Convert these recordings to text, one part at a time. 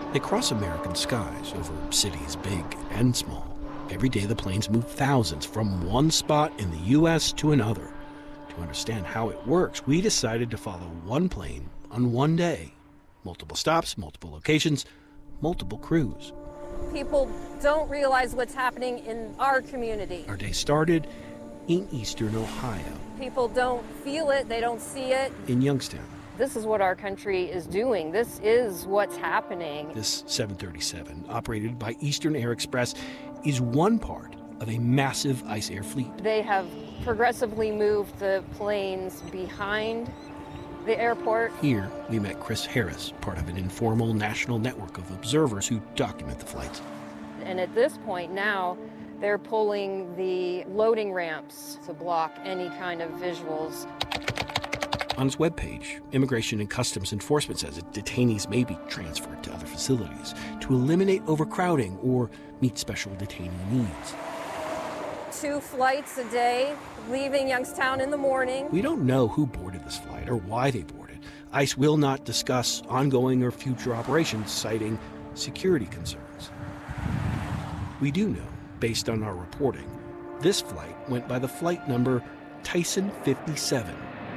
They cross American skies over cities big and small. Every day the planes move thousands from one spot in the U.S. to another. To understand how it works, we decided to follow one plane on one day. Multiple stops, multiple locations, multiple crews. People don't realize what's happening in our community. Our day started in eastern Ohio. People don't feel it, they don't see it. In Youngstown. This is what our country is doing. This is what's happening. This 737, operated by Eastern Air Express, is one part of a massive ICE Air fleet. They have progressively moved the planes behind the airport. Here, we met Chris Harris, part of an informal national network of observers who document the flights. And at this point now, they're pulling the loading ramps to block any kind of visuals. On its webpage, Immigration and Customs Enforcement says that detainees may be transferred to other facilities to eliminate overcrowding or meet special detainee needs. 2 flights a day, leaving Youngstown in the morning. We don't know who boarded this flight or why they boarded. ICE will not discuss ongoing or future operations, citing security concerns. We do know, based on our reporting, this flight went by the flight number Tyson 57.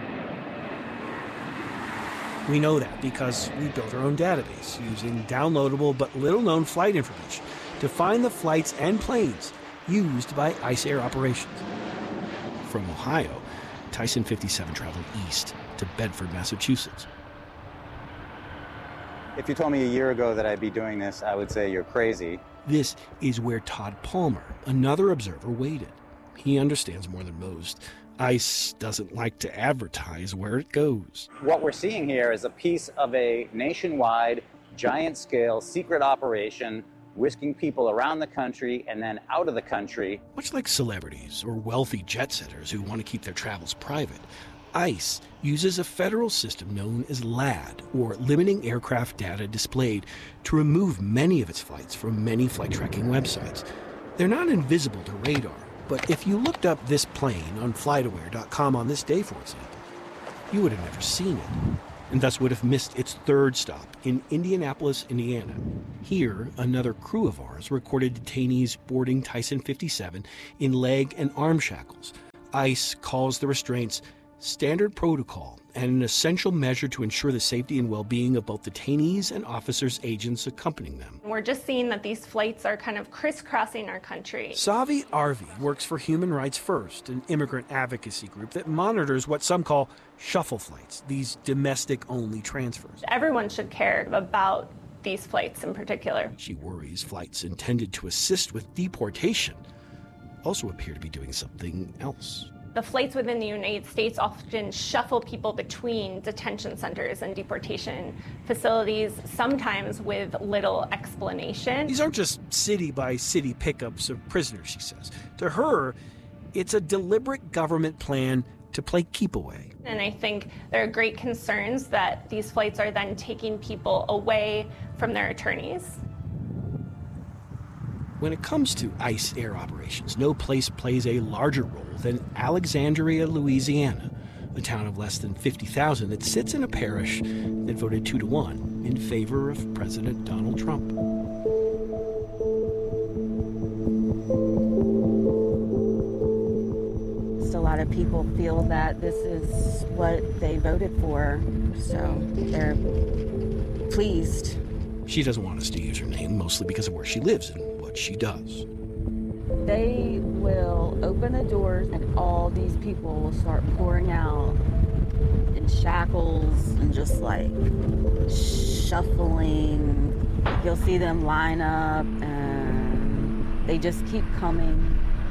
We know that because we built our own database using downloadable but little-known flight information to find the flights and planes used by ICE Air operations. From Ohio, Tyson 57 traveled east to Bedford, Massachusetts. If you told me a year ago that I'd be doing this, I would say you're crazy. This is where Todd Palmer, another observer, waited. He understands more than most. ICE doesn't like to advertise where it goes. What we're seeing here is a piece of a nationwide, giant-scale secret operation whisking people around the country and then out of the country. Much like celebrities or wealthy jet setters who want to keep their travels private, ICE uses a federal system known as LAD, or Limiting Aircraft Data Displayed, to remove many of its flights from many flight tracking websites. They're not invisible to radar, but if you looked up this plane on FlightAware.com on this day, for example, you would have never seen it, and thus would have missed its third stop in Indianapolis, Indiana. Here, another crew of ours recorded detainees boarding Tyson 57 in leg and arm shackles. ICE calls the restraints standard protocol and an essential measure to ensure the safety and well-being of both detainees and officers' agents accompanying them. We're just seeing that these flights are kind of crisscrossing our country. Savi Arvi works for Human Rights First, an immigrant advocacy group that monitors what some call shuffle flights, these domestic-only transfers. Everyone should care about these flights in particular. She worries flights intended to assist with deportation also appear to be doing something else. The flights within the United States often shuffle people between detention centers and deportation facilities, sometimes with little explanation. These aren't just city-by-city pickups of prisoners, she says. To her, it's a deliberate government plan to play keep away. And I think there are great concerns that these flights are then taking people away from their attorneys. When it comes to ICE air operations, no place plays a larger role than Alexandria, Louisiana, a town of less than 50,000 that sits in a parish that voted 2-1 in favor of President Donald Trump. Just a lot of people feel that this is what they voted for, so they're pleased. She doesn't want us to use her name, mostly because of where she lives and what she does. They will open the doors and all these people will start pouring out in shackles and just like shuffling. You'll see them line up and they just keep coming.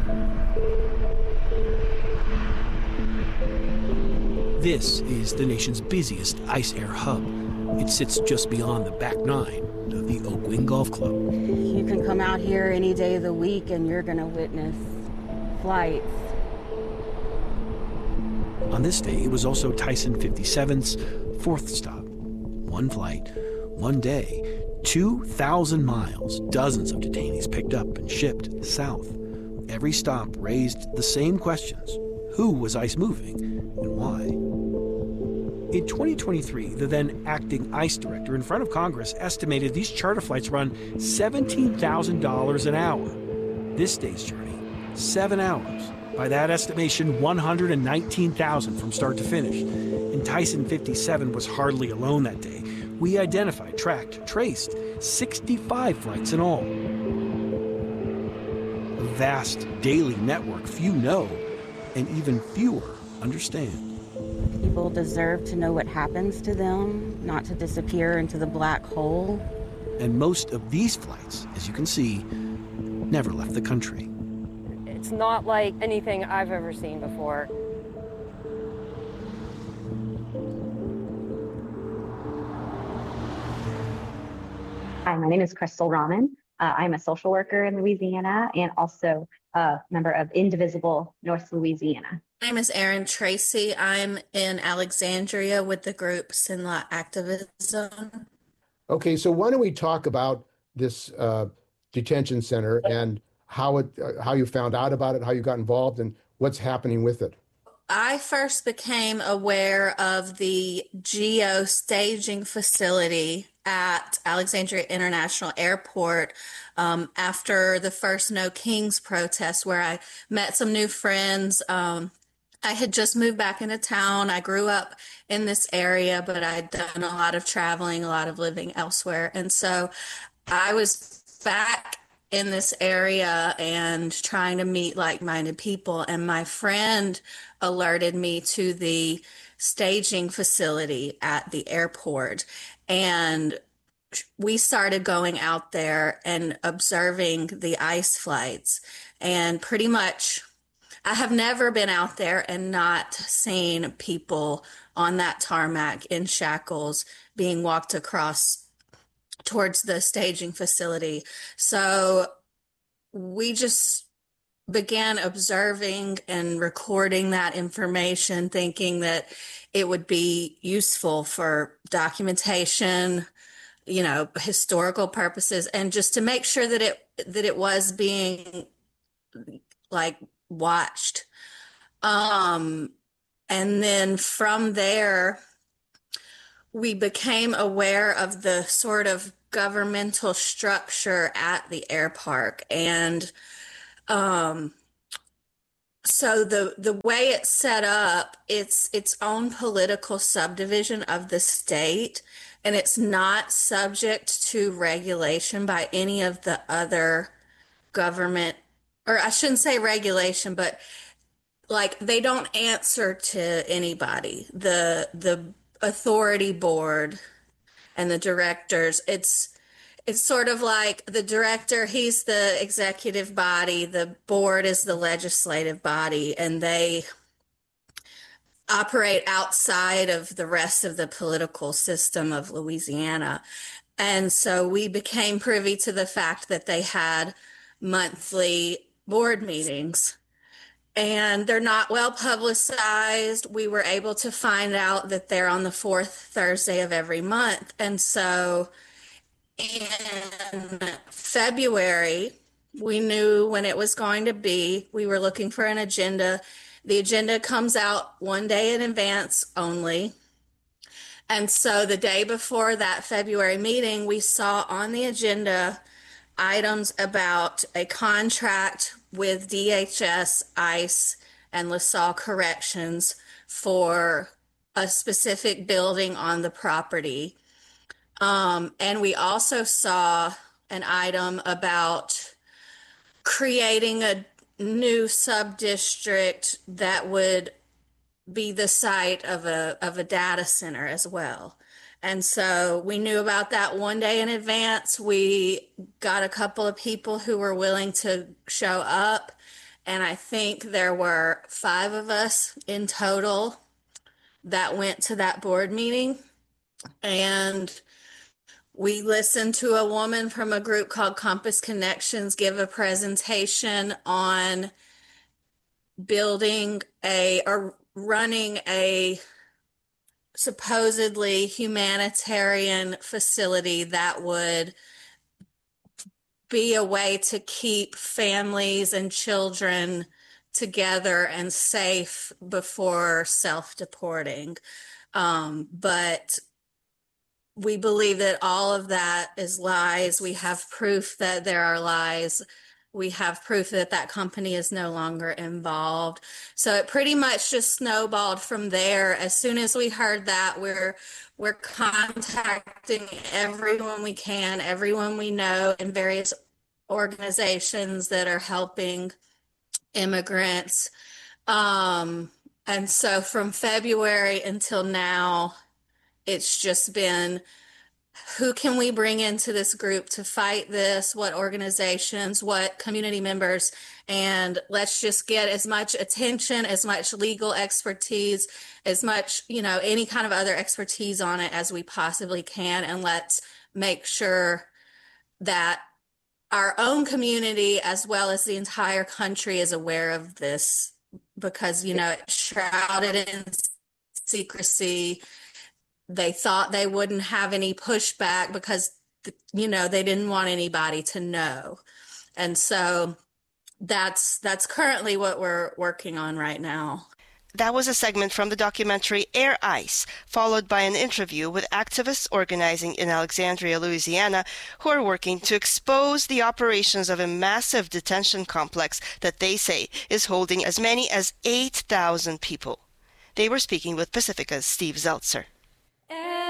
This is the nation's busiest ICE air hub. It sits just beyond the back nine of the Oak Wing Golf Club. You can come out here any day of the week and you're going to witness flights. On this day, it was also Tyson 57's fourth stop. One flight, one day, 2,000 miles, dozens of detainees picked up and shipped south. Every stop raised the same questions. Who was ICE moving and why? In 2023, the then acting ICE director in front of Congress estimated these charter flights run $17,000 an hour. This day's journey, 7 hours. By that estimation, $119,000 from start to finish. And Tyson 57 was hardly alone that day. We identified, tracked, traced 65 flights in all. A vast daily network few know, and even fewer understand. People deserve to know what happens to them, not to disappear into the black hole. And most of these flights, as you can see, never left the country. It's not like anything I've ever seen before. Hi, my name is Crystal Rahman. I'm a social worker in Louisiana and also a member of Indivisible North Louisiana. My name is Erin Tracy. I'm in Alexandria with the group Sinla Activism. Okay, so why don't we talk about this detention center and how you found out about it, how you got involved, and what's happening with it? I first became aware of the GEO staging facility at Alexandria International Airport after the first No Kings protest, where I met some new friends. I had just moved back into town. I grew up in this area, but I'd done a lot of traveling, a lot of living elsewhere. And so I was back in this area and trying to meet like-minded people. And my friend alerted me to the staging facility at the airport. And we started going out there and observing the ICE flights. And pretty much, I have never been out there and not seen people on that tarmac in shackles being walked across towards the staging facility. So we just began observing and recording that information, thinking that it would be useful for documentation, you know, historical purposes, and just to make sure that it was being like watched. And then from there, we became aware of the sort of governmental structure at the air park. And so the way it's set up, it's its own political subdivision of the state, and it's not subject to regulation by any of the other government, or I shouldn't say regulation, but like they don't answer to anybody. The authority board and the directors, it's sort of like the director, he's the executive body, the board is the legislative body, and they operate outside of the rest of the political system of Louisiana. And so we became privy to the fact that they had monthly board meetings, and they're not well publicized. We were able to find out that they're on the fourth Thursday of every month. And so in February, we knew when it was going to be. We were looking for an agenda. The agenda comes out one day in advance only. And so the day before that February meeting, we saw on the agenda items about a contract with DHS, ICE, and LaSalle Corrections for a specific building on the property. And we also saw an item about creating a new sub-district that would be the site of a data center as well. And so we knew about that one day in advance. We got a couple of people who were willing to show up, and I think there were 5 of us in total that went to that board meeting. And we listened to a woman from a group called Compass Connections give a presentation on building or running a supposedly humanitarian facility that would be a way to keep families and children together and safe before self-deporting. But we believe that all of that is lies. We have proof that there are lies. We have proof that that company is no longer involved. So it pretty much just snowballed from there. As soon as we heard that, we're contacting everyone we can, everyone we know in various organizations that are helping immigrants. And so from February until now, it's just been, who can we bring into this group to fight this? What organizations, what community members? And let's just get as much attention, as much legal expertise, as much, any kind of other expertise on it as we possibly can. And let's make sure that our own community, as well as the entire country, is aware of this, because, it's shrouded in secrecy. They thought they wouldn't have any pushback because, they didn't want anybody to know. And so that's currently what we're working on right now. That was a segment from the documentary Air Ice, followed by an interview with activists organizing in Alexandria, Louisiana, who are working to expose the operations of a massive detention complex that they say is holding as many as 8,000 people. They were speaking with Pacifica's Steve Zeltzer.